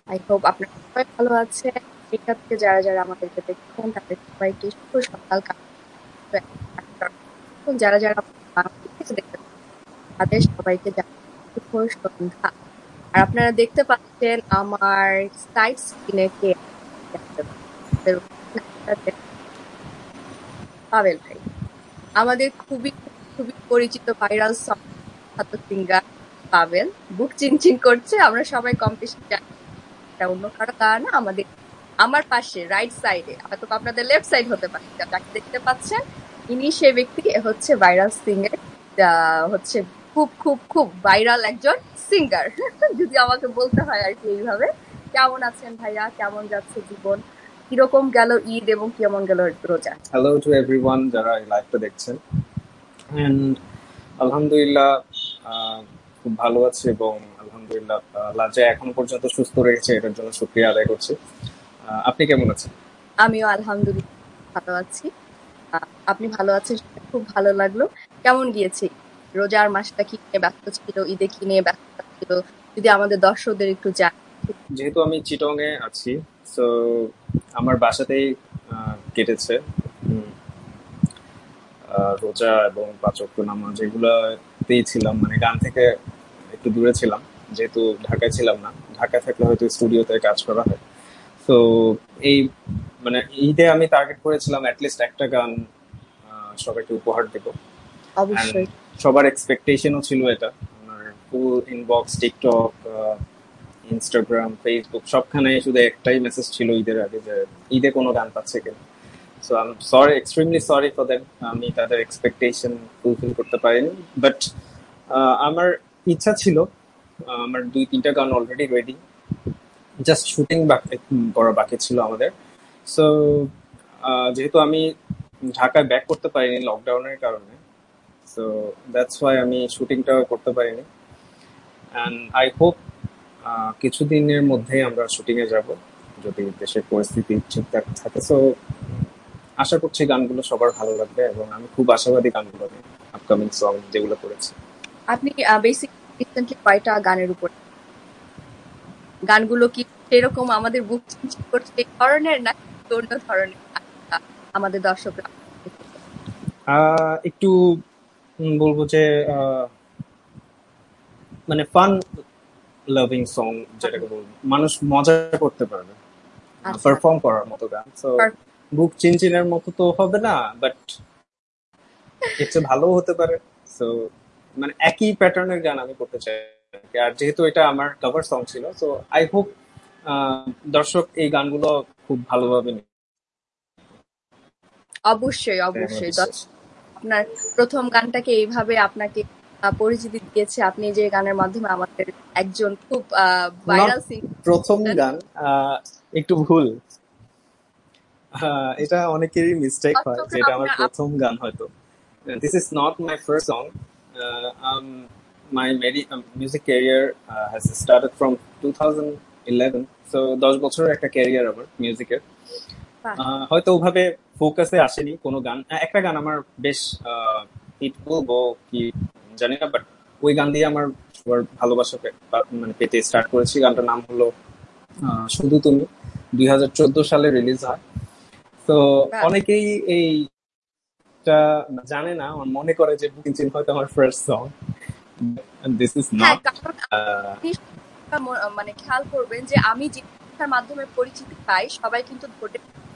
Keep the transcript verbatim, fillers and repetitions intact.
I hope আপনারা সবাই ভালো আছেন। এখান থেকে যারা যারা আমাদেরকে দেখছেন তাদের সবাইকে শুভ সকাল কামনা করে এবং যারা যারা বাংলাদেশ থেকে দেখতে তাদের সবাইকে জানাই শুভ সন্ধ্যা। আর আপনারা দেখতে পাচ্ছেন আমার সাইড স্ক্রিনে কে আছে। পাবেল ভাই আমাদের খুবই খুবই পরিচিত ভাইরাল সং সিঙ্গার পাবেল বুক চিনচিন করছে। আমরা সবাই কম বেশি জানি এটা অন্য কারো গান না। আমাদের আমার পাশে রাইট সাইডে হয়তো আপনাদের লেফট সাইড হতে পারে যাকে দেখতে পাচ্ছেন ইনি সে ব্যক্তি হচ্ছে ভাইরাল সিঙ্গার হচ্ছে খুব খুব খুব ভাইরাল একজন সিঙ্গার যদি আমাকে বলতে হয় আর কি এইভাবে। কেমন আছেন ভাইয়া? কেমন যাচ্ছে জীবন? কিরকম গেল ঈদ এবং কেমন গেল রোজা? হ্যালো টু এভরিওয়ান যারা এই লাইভটা দেখছেন। অ্যান্ড আলহামদুলিল্লাহ আহ, খুব ভালো আছে এবং আলহামদুলিল্লাহ আল্লাহ যে এখন পর্যন্ত সুস্থ রেখেছে এটার জন্য শুকরিয়া আদায় করছি। আহ, আপনি কেমন আছেন? আমিও আলহামদুলিল্লাহ ভালো আছি। আহ, আপনি ভালো আছেন শুনে খুব ভালো লাগলো। কেমন গিয়েছে রোজার মাসটা? কি নিয়ে ব্যস্ত ছিল? ঈদে কি নিয়ে ব্যস্ত ছিল? যদি আমাদের দর্শকদের একটু জান। যেহেতু আমি চিটং এ আছি, সো আমার বাসাতেই আহ, কেটেছে উম, আহ, রোজা এবং পাঁচ ওয়াক্ত নামাজ এগুলাতেই ছিলাম, মানে গান থেকে একটু দূরে ছিলাম যেহেতু ঢাকায় ছিলাম না। ঢাকায় থাকলে হয়তো স্টুডিওতে কাজ করা হয়। তো এই মানে ঈদে আমি টার্গেট করেছিলাম অ্যাটলিস্ট একটা গান আহ, সবাইকে উপহার দেব। অ্যান্ড অবশ্যই। সবার এক্সপেকটেশনও ছিল এটা। আমার ফুল ইনবক্স, টিকটক, ইনস্টাগ্রাম, ফেসবুক সবখানে শুধু একটাই মেসেজ ছিল ঈদের আগে যে ঈদে কোনো গান পাচ্ছে কিনা। So I am sorry, extremely sorry for that. আমি তাদের এক্সপেকটেশন ফুলফিল করতে পারিনি, বাট আমার ইচ্ছা ছিল। আহ, আমার দুই তিনটা গান অলরেডি রেডি, জাস্ট শুটিং করা বাকি ছিল আমাদের। সো যেহেতু আমি ঢাকায় ব্যাক করতে পারিনি লকডাউনের কারণে, সো দ্যাটস ওয়াই আমি শুটিংটা করতে পারিনি। অ্যান্ড আই হোপ কিছুদিনের মধ্যেই আমরা শুটিং এ যাব যদি দেশের পরিস্থিতি ঠিকঠাক থাকে। সো আশা করছি গানগুলো সবার ভালো লাগবে এবং আমি খুব আশাবাদী গানগুলো আপকামিং সং যেগুলো করেছি। আপনি বেসিক রিসেন্টলি কয়টা গানের উপর গানগুলো কি সেরকম আমাদের বুক চিনচিন করছে এই ধরনের না অন্য ধরনের গান, আহ, আমাদের দর্শকরা আহ, একটু উম, বলবো যে আহ, মানে ফান লাভিং সং, যেটাকে বলবো মানুষ মজা করতে পারবে, আচ্ছা পারফর্ম করার মতো গান। তো বুক চিনচিনের মতো তো হবে না, বাট এর চেয়ে ভালোও হতে পারে। সো মানে একই প্যাটার্নের গান আমি করতে চাই। আর যেহেতু এটা আমার কভার সং ছিল, সো আই হোপ দর্শক এই গানগুলো খুব ভালোভাবে নেবে, অবশ্যই এটাই আমার অবশ্যই বিশ্বাস। দর্শক আপনার প্রথম গানটাকে এইভাবে আপনাকে আহ, পরিচিতি দিয়েছে। আপনি যে গানের মাধ্যমে আমাদের একজন খুব নট ভাইরাল সিঙ্গার। প্রথম গান, আহ, একটু ভুল। আহ, এটা অনেকেরই মিস্টেক হয় যে দর্শকরা এটা আমার আপনার আপ- প্রথম গান হয়তো। This is not my first song. My music career has started from two thousand eleven. So দশ বছরের একটা ক্যারিয়ার আমার মিউজিকের। বাহ, আহ, হয়তো ওভাবে ফোকাসে আসেনি কোনো গান। আহ, একটা গান আমার বেশ হিট বলবো কি জানি না, বাট ওই গান দিয়ে আমার সবার ভালোবাসা পে- পা- মানে পেতে স্টার্ট করেছি। গানটার নাম হলো আহ, শুধু তুমি। দুই হাজার চোদ্দ সালে রিলিজ হয়। তো বাহ। অনেকেই এইটা জানে না, আমার মনে করে যে বুকিং চিন হয়তো আমার ফার্স্ট সং। দিস ইজ হ্যাঁ, নট। কারণ আপনি ম- মানে খেয়াল করবেন যে আমি যে ভাষার মাধ্যমে পরিচিতি পাই সবাই কিন্তু ধরে